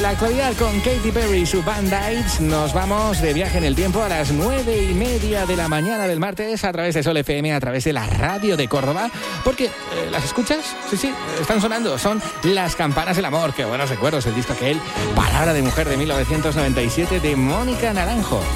la actualidad con Katy Perry y su Band-Aids. Nos vamos de viaje en el tiempo a las 9:30 de la mañana del martes a través de Sol FM, a través de la radio de Córdoba. Porque, ¿las escuchas? Sí, están sonando. Son Las Campanas del Amor. Qué buenos recuerdos, el disco aquel, Palabra de Mujer de 1997 de Mónica Naranjo.